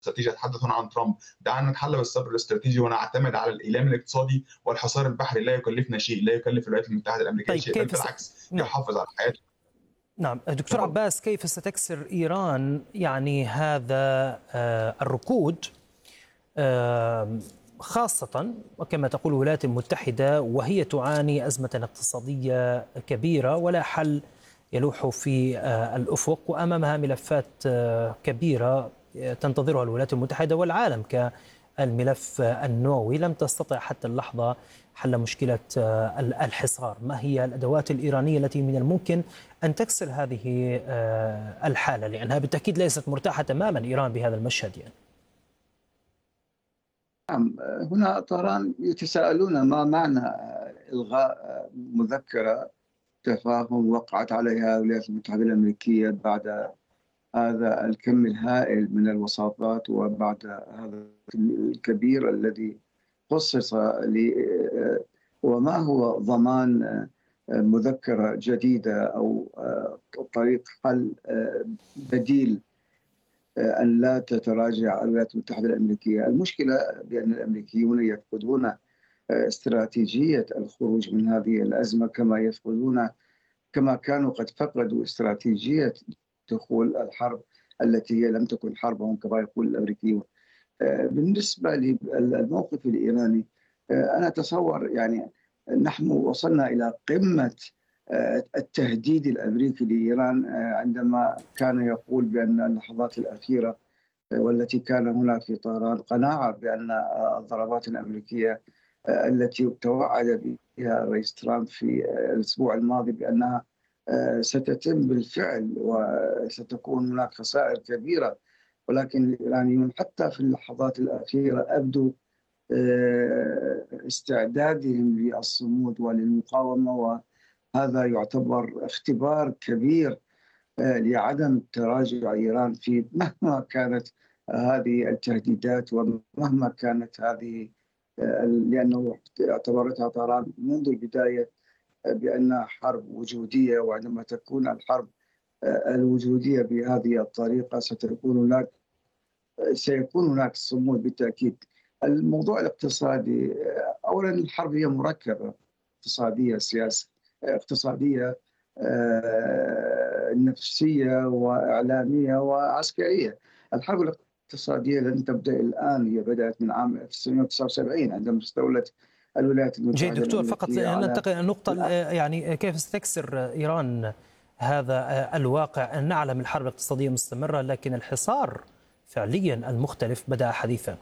الاستراتيجي، أتحدث هنا عن ترامب. دعنا نتحلى بالصبر الاستراتيجي ونعتمد على الإيلام الاقتصادي والحصار البحري. لا يكلفنا شيء، لا يكلف الولايات المتحدة الأمريكية طيب شيء، بل كيف بالعكس نعم. يحافظ على حياته. نعم دكتور تفضل. عباس، كيف ستكسر إيران يعني هذا الركود، خاصة وكما تقول الولايات المتحدة وهي تعاني أزمة اقتصادية كبيرة ولا حل يلوح في الأفق، وأمامها ملفات كبيرة تنتظرها الولايات المتحدة والعالم كالملف النووي، لم تستطع حتى اللحظة حل مشكلة الحصار. ما هي الأدوات الإيرانية التي من الممكن أن تكسر هذه الحالة، لأنها بالتأكيد ليست مرتاحة تماما إيران بهذا المشهد يعني؟ نعم، هنا طهران يتساءلون ما معنى إلغاء مذكرة تفاهم وقعت عليها الولايات المتحدة الأمريكية بعد هذا الكم الهائل من الوساطات وبعد هذا الكبير الذي خصص وما هو ضمان مذكرة جديدة أو طريق حل بديل أن لا تتراجع الولايات المتحدة الأمريكية. المشكلة بأن الأمريكيون يفقدون استراتيجية الخروج من هذه الأزمة كما كانوا قد فقدوا استراتيجية دخول الحرب التي هي لم تكن حربهم كما يقول الأمريكيون. بالنسبة للموقف الإيراني، أنا أتصور يعني نحن وصلنا إلى قمة التهديد الأمريكي لإيران عندما كان يقول بأن اللحظات الأخيرة والتي كان هنا في طهران قناعة بأن الضربات الأمريكية التي توعد بها الرئيس ترامب في الأسبوع الماضي بأنها ستتم بالفعل وستكون هناك خسائر كبيرة، ولكن الإيرانيون حتى في اللحظات الأخيرة أبدوا استعدادهم للصمود وللمقاومة، وهذا يعتبر اختبار كبير لعدم تراجع إيران في مهما كانت هذه التهديدات ومهما كانت هذه، لأنه اعتبرتها طهران منذ البداية بأنها حرب وجودية، وعندما تكون الحرب الوجودية بهذه الطريقة سيكون هناك صمود بالتأكيد. الموضوع الاقتصادي، أولا الحرب هي مركبة، اقتصادية سياسية اقتصادية نفسية وإعلامية وعسكرية. الحرب الاقتصادية لن تبدأ الآن، هي بدأت من عام 1979 عندما استولت الولايات المتحدة جيد دكتور، فقط ننتقل النقطة يعني كيف ستكسر إيران هذا الواقع؟ نعلم الحرب الاقتصادية مستمرة، لكن الحصار فعليا المختلف بدأ حديثا.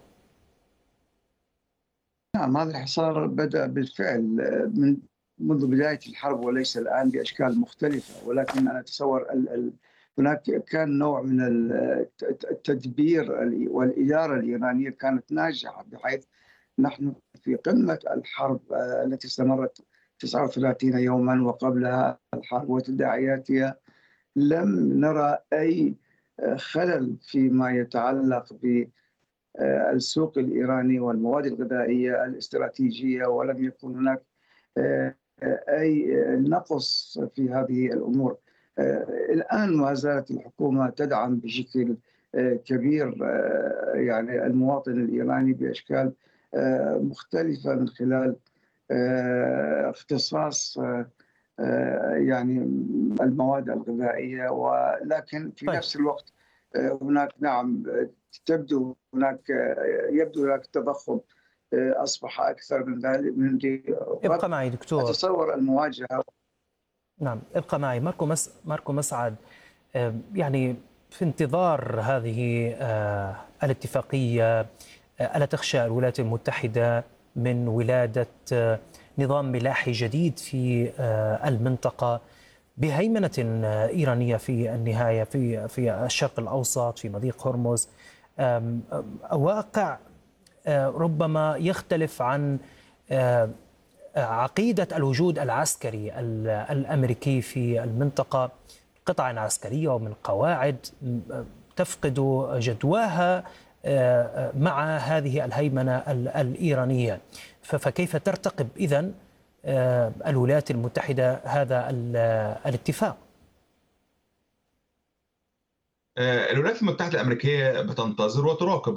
نعم، هذا الحصار بدأ بالفعل منذ بداية الحرب وليس الآن بأشكال مختلفة، ولكن أنا أتصور هناك كان نوع من التدبير والإدارة الإيرانية كانت ناجحة، بحيث نحن في قمة الحرب التي استمرت 39 يوما وقبلها الحرب وتداعياتها لم نرى أي خلل فيما يتعلق بالسوق الإيراني والمواد الغذائية الاستراتيجية، ولم يكن هناك أي نقص في هذه الأمور. الآن ما زالت الحكومة تدعم بشكل كبير يعني المواطن الإيراني بأشكال مختلفة من خلال اختصاص يعني المواد الغذائية، ولكن في نفس الوقت هناك نعم يبدو هناك تضخم أصبح أكثر من ذلك. ابقى معي دكتور. أتصور المواجهة. نعم ابقى معي. ماركو مسعد، يعني في انتظار هذه الاتفاقية، ألا تخشى الولايات المتحدة من ولادة نظام ملاحي جديد في المنطقة بهيمنة إيرانية في النهاية في الشرق الأوسط، في مضيق هرمز، واقع ربما يختلف عن عقيدة الوجود العسكري الأمريكي في المنطقة؟ قطع عسكرية ومن قواعد تفقد جدواها مع هذه الهيمنة الإيرانية، فكيف ترتقب إذن الولايات المتحدة هذا الاتفاق؟ الولايات المتحدة الأمريكية بتنتظر وتراقب